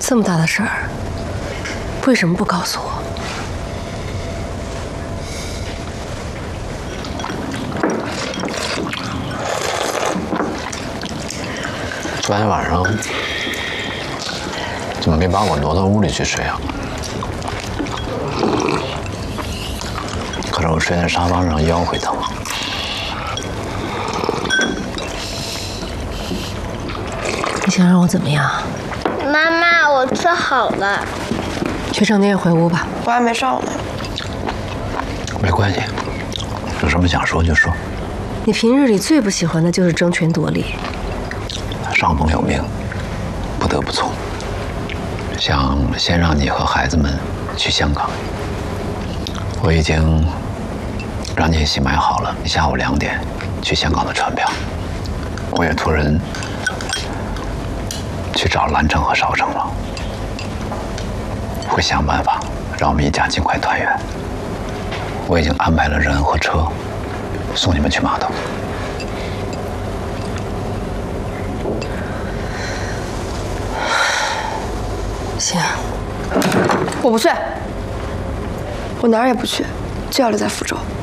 这么大的事儿，为什么不告诉我？ 昨天晚上怎么没把我挪到屋里去睡啊？可是我睡在沙发上，腰会疼。 你想让我怎么样？ 妈妈，我吃好了。 去上电回屋吧。 我还没上呢。 没关系，有什么想说就说。 你平日里最不喜欢的就是争权夺利。 上峰有命，不得不从。想先让你和孩子们去香港。我已经让聂喜买好了下午2点去香港的船票。我也托人去找兰城和邵城了，会想办法让我们一家尽快团圆。我已经安排了人和车送你们去码头。 行， 我不去，我哪儿也不去，就要留在福州。